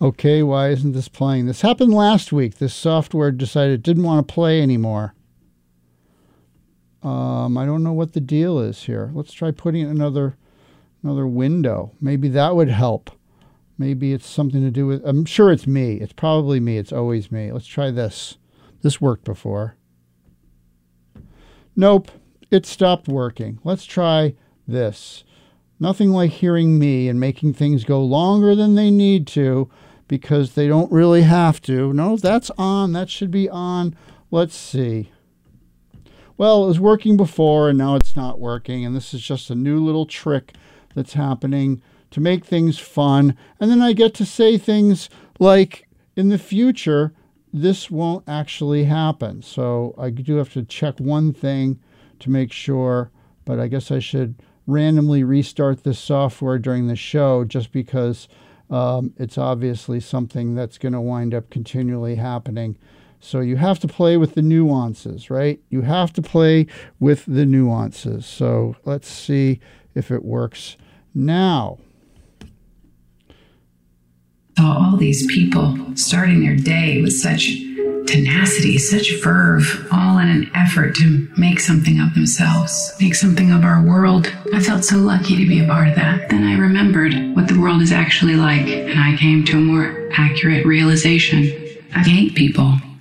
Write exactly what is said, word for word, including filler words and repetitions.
Okay, why isn't this playing? This happened last week. This software decided it didn't want to play anymore. Um, I don't know what the deal is here. Let's try putting another another window. Maybe that would help. Maybe it's something to do with... I'm sure it's me. It's probably me. It's always me. Let's try this. This worked before. Nope. It stopped working. Let's try this. Nothing like hearing me and making things go longer than they need to because they don't really have to. No, that's on. That should be on. Let's see. Well, it was working before and now it's not working. And this is just a new little trick that's happening to make things fun. And then I get to say things like, in the future, this won't actually happen. So I do have to check one thing to make sure, but I guess I should randomly restart this software during the show just because um, it's obviously something that's going to wind up continually happening. So you have to play with the nuances, right? You have to play with the nuances. So let's see if it works now. So all these people starting their day with such tenacity, such verve, all in an effort to make something of themselves, make something of our world. I felt so lucky to be a part of that. Then I remembered what the world is actually like, and I came to a more accurate realization. I hate people.